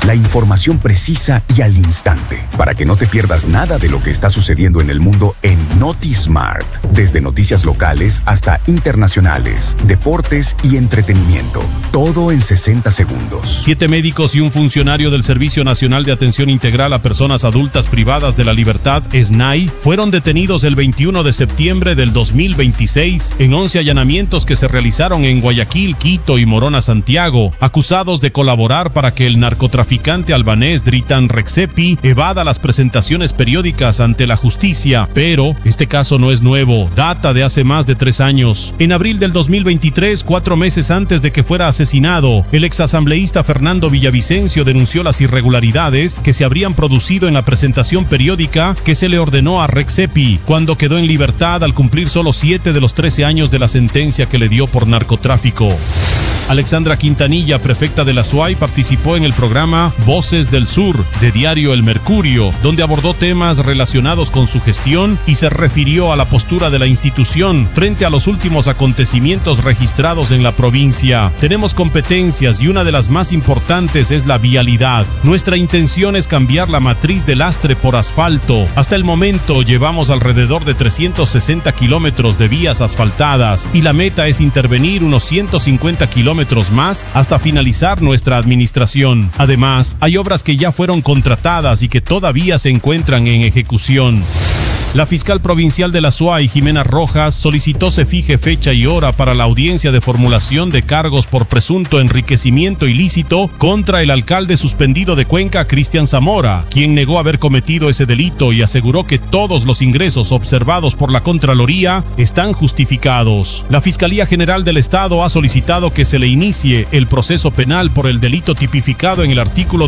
La información precisa y al instante, para que no te pierdas nada de lo que está sucediendo en el mundo en NotiSmart. Desde noticias locales hasta internacionales, deportes y entretenimiento. Todo en 60 segundos. 7 médicos y un funcionario del Servicio Nacional de Atención Integral a Personas Adultas Privadas de la Libertad, SNAI, fueron detenidos el 21 de septiembre del 2026 en 11 allanamientos que se realizaron en Guayaquil, Quito y Morona, Santiago, acusados de colaborar para que el narcotraficante albanés Dritan Rexepi evada las presentaciones periódicas ante la justicia. Pero este caso no es nuevo, data de hace más de 3 años. En abril del 2023, 4 meses antes de que fuera asesinado, el exasambleísta Fernando Villavicencio denunció las irregularidades que se habrían producido en la presentación periódica que se le ordenó a Rexepi cuando quedó en libertad al cumplir solo 7 de los 13 años de la sentencia que le dio por narcotráfico. Alexandra Quintanilla, prefecta de la SUAY, participó en el programa Voces del Sur de Diario El Mercurio, donde abordó temas relacionados con su gestión y se refirió a la postura de la institución frente a los últimos acontecimientos registrados en la provincia. Tenemos competencias y una de las más importantes es la vialidad. Nuestra intención es cambiar la matriz de lastre por asfalto. Hasta el momento llevamos alrededor de 360 kilómetros de vías asfaltadas y la meta es intervenir unos 150 kilómetros más hasta finalizar nuestra administración. Además, hay obras que ya fueron contratadas y que todavía se encuentran en ejecución. La fiscal provincial de la SUAY, Jimena Rojas, solicitó se fije fecha y hora para la audiencia de formulación de cargos por presunto enriquecimiento ilícito contra el alcalde suspendido de Cuenca, Cristian Zamora, quien negó haber cometido ese delito y aseguró que todos los ingresos observados por la Contraloría están justificados. La Fiscalía General del Estado ha solicitado que se le inicie el proceso penal por el delito tipificado en el artículo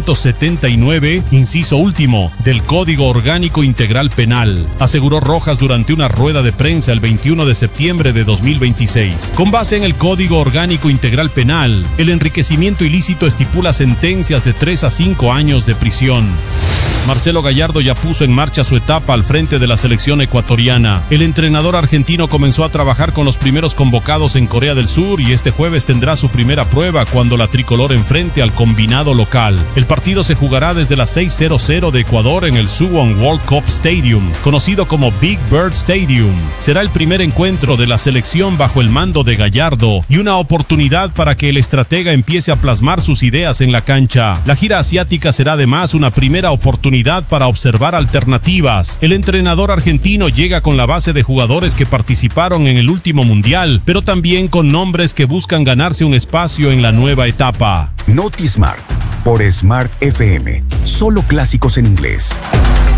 279, inciso último, del Código Orgánico Integral Penal, aseguró Rojas durante una rueda de prensa el 21 de septiembre de 2026. Con base en el Código Orgánico Integral Penal, el enriquecimiento ilícito estipula sentencias de 3 a 5 años de prisión. Marcelo Gallardo ya puso en marcha su etapa al frente de la selección ecuatoriana. El entrenador argentino comenzó a trabajar con los primeros convocados en Corea del Sur y este jueves tendrá su primera prueba cuando la tricolor enfrente al combinado local. El partido se jugará desde las 6:00 de Ecuador en el Suwon World Cup Stadium, conocido como Big Bird Stadium. Será el primer encuentro de la selección bajo el mando de Gallardo y una oportunidad para que el estratega empiece a plasmar sus ideas en la cancha. La gira asiática será además una primera oportunidad para observar alternativas. El entrenador argentino llega con la base de jugadores que participaron en el último mundial, pero también con nombres que buscan ganarse un espacio en la nueva etapa. NotiSmart por Smart FM. Solo clásicos en inglés.